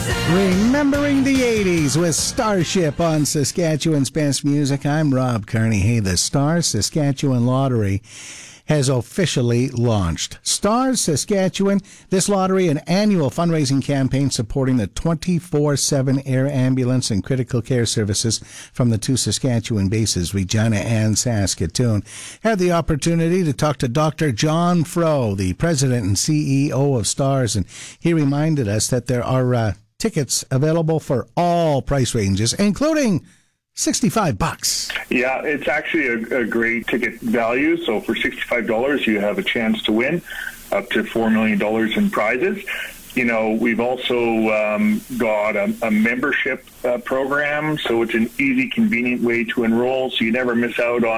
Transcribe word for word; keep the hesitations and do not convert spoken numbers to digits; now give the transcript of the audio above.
Remembering the eighties with Starship on Saskatchewan's Best Music. I'm Rob Kearney. Hey, the Stars Saskatchewan Lottery has officially launched. Stars Saskatchewan, this lottery, an annual fundraising campaign supporting the twenty-four seven air ambulance and critical care services from the two Saskatchewan bases, Regina and Saskatoon. Had the opportunity to talk to Doctor John Fro, the president and C E O of Stars, and he reminded us that there are uh, tickets available for all price ranges, including sixty-five bucks. Yeah, it's actually a, a great ticket value. So for sixty-five dollars, you have a chance to win up to four million dollars in prizes. You know, we've also um, got a, a membership uh, program, so it's an easy, convenient way to enroll, so you never miss out on